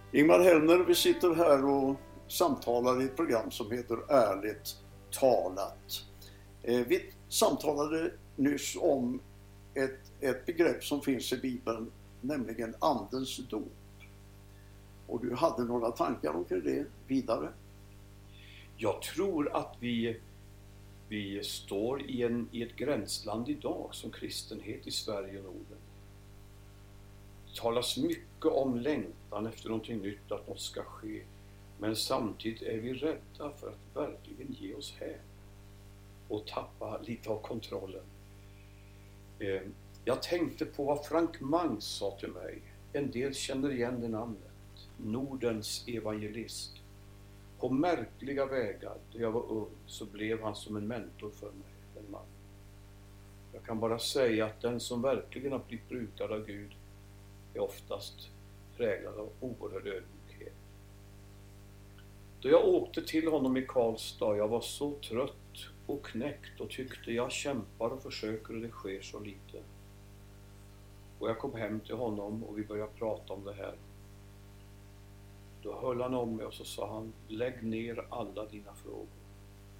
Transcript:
Ingmar Hellner, vi sitter här och samtalar i ett program som heter Ärligt talat. Vi samtalade nyss om ett begrepp som finns i Bibeln, nämligen andens dop. Och du hade några tankar omkring det vidare? Jag tror att vi står i ett gränsland idag som kristenhet i Sverige och Norden. Det talas mycket om längtan efter någonting nytt, att något ska ske. Men samtidigt är vi rädda för att verkligen ge oss här och tappa lite av kontrollen. Jag tänkte på vad Frank Mangs sa till mig. En del känner igen det namnet. Nordens evangelist. På märkliga vägar, då jag var ung, så blev han som en mentor för mig, en man. Jag kan bara säga att den som verkligen har blivit brukad av Gud är oftast präglad av oerhörd ödmjukhet. Då jag åkte till honom i Karlstad, jag var så trött och knäckt och tyckte jag kämpar och försöker och det sker så lite. Och jag kom hem till honom och vi började prata om det här. Då höll han om mig och så sa han: lägg ner alla dina frågor.